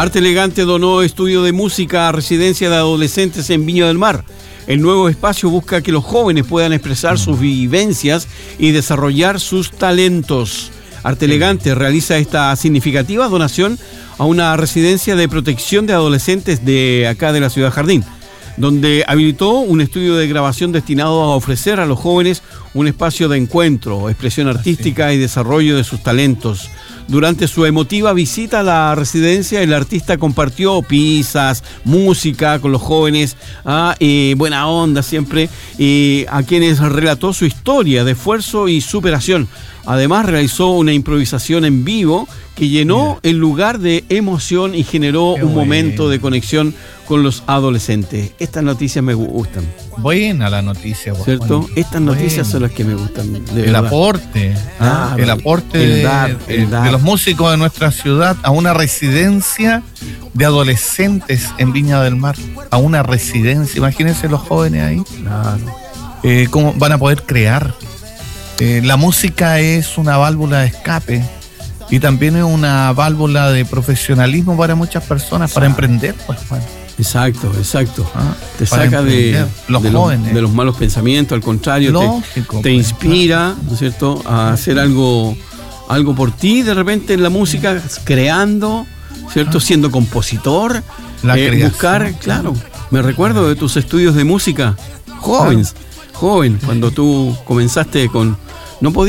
Arte Elegante donó estudio de música a residencia de adolescentes en Viña del Mar. El nuevo espacio busca que los jóvenes puedan expresar sus vivencias y desarrollar sus talentos. Arte Elegante realiza esta significativa donación a una residencia de protección de adolescentes de acá de la ciudad Jardín, donde habilitó un estudio de grabación destinado a ofrecer a los jóvenes un espacio de encuentro, expresión artística y desarrollo de sus talentos. Durante su emotiva visita a la residencia, el artista compartió pizzas, música con los jóvenes, buena onda siempre, a quienes relató su historia de esfuerzo y superación. Además, realizó una improvisación en vivo que llenó el lugar de emoción y generó un momento de conexión con los adolescentes. Estas noticias me gustan. Buena la noticia, ¿cierto? Estas noticias son las que me gustan. El aporte, el aporte de los músicos de nuestra ciudad a una residencia de adolescentes en Viña del Mar. A una residencia, imagínense los jóvenes ahí. Claro. ¿Cómo van a poder crear? La música es una válvula de escape y también es una válvula de profesionalismo para muchas personas, para emprender, pues, Juan. Exacto. Te saca de los malos pensamientos, al contrario, te inspira, ¿no es cierto?, a hacer algo por ti, de repente en la música, creando, ¿cierto?, siendo compositor, buscar, claro. Me recuerdo de tus estudios de música, joven, cuando tú comenzaste con... No podías